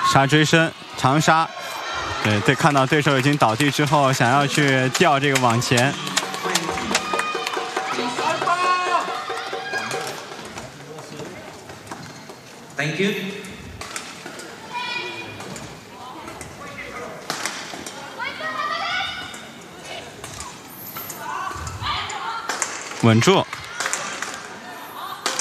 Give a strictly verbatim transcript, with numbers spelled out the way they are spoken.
杀追身长杀，对对，看到对手已经倒地之后，想要去吊这个往前。 Thank you。 稳住。